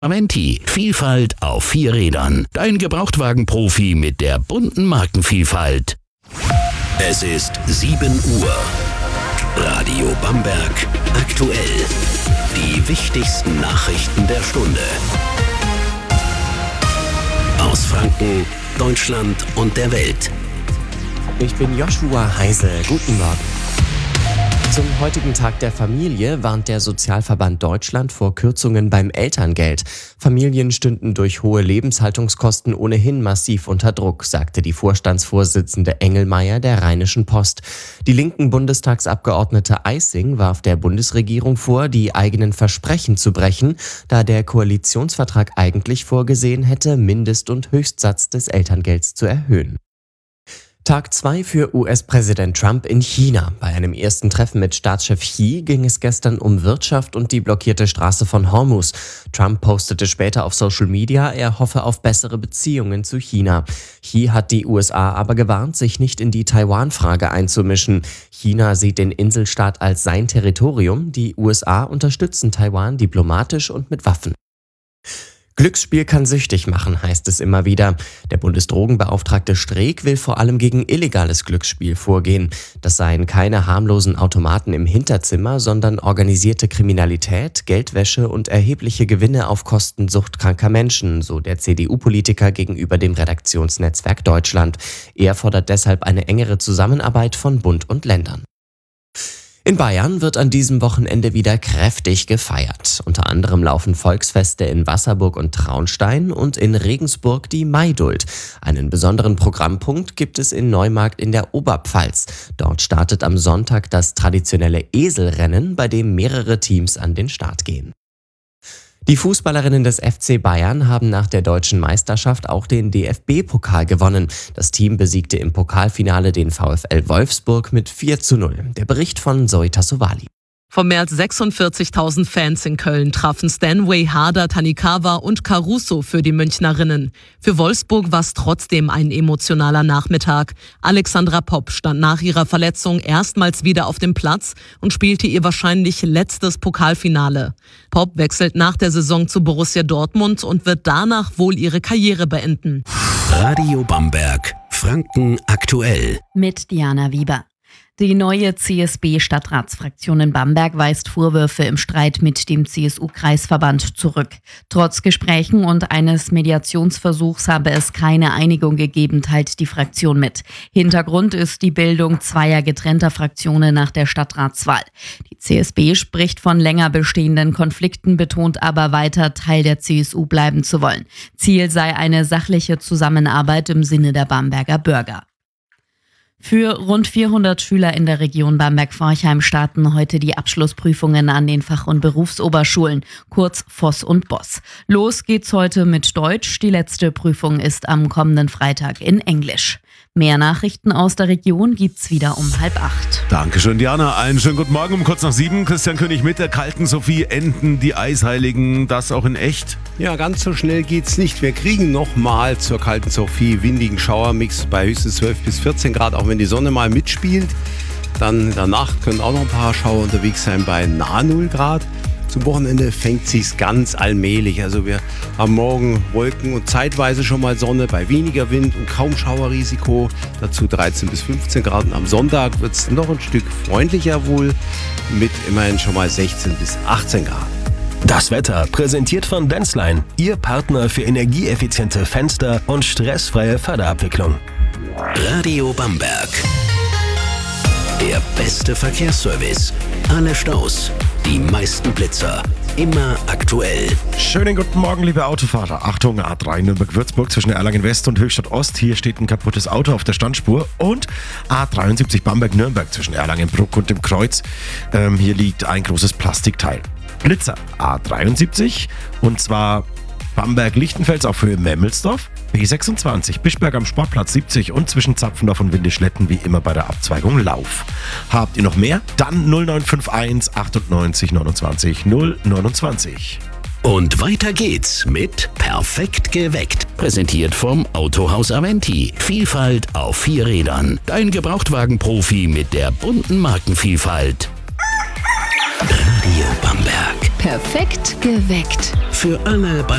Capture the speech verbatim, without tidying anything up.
Aventi. Vielfalt auf vier Rädern. Dein Gebrauchtwagen-Profi mit der bunten Markenvielfalt. Es ist sieben Uhr. Radio Bamberg aktuell. Die wichtigsten Nachrichten der Stunde. Aus Franken, Deutschland und der Welt. Ich bin Joshua Heisel. Guten Morgen. Zum heutigen Tag der Familie warnt der Sozialverband Deutschland vor Kürzungen beim Elterngeld. Familien stünden durch hohe Lebenshaltungskosten ohnehin massiv unter Druck, sagte die Vorstandsvorsitzende Engelmeier der Rheinischen Post. Die linken Bundestagsabgeordnete Eissing warf der Bundesregierung vor, die eigenen Versprechen zu brechen, da der Koalitionsvertrag eigentlich vorgesehen hätte, Mindest- und Höchstsatz des Elterngelds zu erhöhen. Tag zwei für U S-Präsident Trump in China. Bei einem ersten Treffen mit Staatschef Xi ging es gestern um Wirtschaft und die blockierte Straße von Hormuz. Trump postete später auf Social Media, er hoffe auf bessere Beziehungen zu China. Xi hat die U S A aber gewarnt, sich nicht in die Taiwan-Frage einzumischen. China sieht den Inselstaat als sein Territorium. Die U S A unterstützen Taiwan diplomatisch und mit Waffen. Glücksspiel kann süchtig machen, heißt es immer wieder. Der Bundesdrogenbeauftragte Streeck will vor allem gegen illegales Glücksspiel vorgehen. Das seien keine harmlosen Automaten im Hinterzimmer, sondern organisierte Kriminalität, Geldwäsche und erhebliche Gewinne auf Kosten suchtkranker Menschen, so der C D U-Politiker gegenüber dem Redaktionsnetzwerk Deutschland. Er fordert deshalb eine engere Zusammenarbeit von Bund und Ländern. In Bayern wird an diesem Wochenende wieder kräftig gefeiert. Unter anderem laufen Volksfeste in Wasserburg und Traunstein und in Regensburg die Maidult. Einen besonderen Programmpunkt gibt es in Neumarkt in der Oberpfalz. Dort startet am Sonntag das traditionelle Eselrennen, bei dem mehrere Teams an den Start gehen. Die Fußballerinnen des F C Bayern haben nach der deutschen Meisterschaft auch den D F B-Pokal gewonnen. Das Team besiegte im Pokalfinale den VfL Wolfsburg mit vier zu null. Der Bericht von Zoe Tassovali. Von mehr als sechsundvierzigtausend Fans in Köln trafen Stanway, Harder, Tanikawa und Caruso für die Münchnerinnen. Für Wolfsburg war es trotzdem ein emotionaler Nachmittag. Alexandra Popp stand nach ihrer Verletzung erstmals wieder auf dem Platz und spielte ihr wahrscheinlich letztes Pokalfinale. Popp wechselt nach der Saison zu Borussia Dortmund und wird danach wohl ihre Karriere beenden. Radio Bamberg, Franken aktuell. Mit Diana Wieber. Die neue C S B-Stadtratsfraktion in Bamberg weist Vorwürfe im Streit mit dem C S U-Kreisverband zurück. Trotz Gesprächen und eines Mediationsversuchs habe es keine Einigung gegeben, teilt die Fraktion mit. Hintergrund ist die Bildung zweier getrennter Fraktionen nach der Stadtratswahl. Die C S B spricht von länger bestehenden Konflikten, betont aber weiter, Teil der C S U bleiben zu wollen. Ziel sei eine sachliche Zusammenarbeit im Sinne der Bamberger Bürger. Für rund vierhundert Schüler in der Region Bamberg-Forchheim starten heute die Abschlussprüfungen an den Fach- und Berufsoberschulen, kurz Voss und Boss. Los geht's heute mit Deutsch. Die letzte Prüfung ist am kommenden Freitag in Englisch. Mehr Nachrichten aus der Region gibt's wieder um halb acht. Dankeschön, Diana. Einen schönen guten Morgen um kurz nach sieben. Christian König mit der kalten Sophie enden die Eisheiligen. Das auch in echt? Ja, ganz so schnell geht's nicht. Wir kriegen nochmal zur kalten Sophie windigen Schauermix bei höchstens zwölf bis vierzehn Grad, auch wenn die Sonne mal mitspielt. Dann in der Nacht können auch noch ein paar Schauer unterwegs sein bei nahe null Grad. Zum Wochenende fängt sich's ganz allmählich. Also wir haben morgen Wolken und zeitweise schon mal Sonne bei weniger Wind und kaum Schauerrisiko. Dazu dreizehn bis fünfzehn Grad. Und am Sonntag wird's noch ein Stück freundlicher wohl mit immerhin schon mal sechzehn bis achtzehn Grad. Das Wetter präsentiert von Denzlein, Ihr Partner für energieeffiziente Fenster und stressfreie Förderabwicklung. Radio Bamberg. Der beste Verkehrsservice. Alle Staus, die meisten Blitzer. Immer aktuell. Schönen guten Morgen, liebe Autofahrer. Achtung, A drei Nürnberg-Würzburg zwischen Erlangen West und Höchstadt Ost. Hier steht ein kaputtes Auto auf der Standspur. Und A dreiundsiebzig Bamberg-Nürnberg zwischen Erlangenbruck und dem Kreuz. Ähm, hier liegt ein großes Plastikteil. Blitzer A dreiundsiebzig und zwar Bamberg-Lichtenfels auf Höhe Memmelsdorf, B sechsundzwanzig, Bischberg am Sportplatz siebzig und zwischen Zapfendorf und Windischletten wie immer bei der Abzweigung Lauf. Habt ihr noch mehr? Dann null neun fünf eins achtundneunzig neunundzwanzig null neunundzwanzig. Und weiter geht's mit Perfekt geweckt. Präsentiert vom Autohaus Aventi. Vielfalt auf vier Rädern. Dein Gebrauchtwagen-Profi mit der bunten Markenvielfalt. Radio Bamberg. Perfekt geweckt. Für alle beim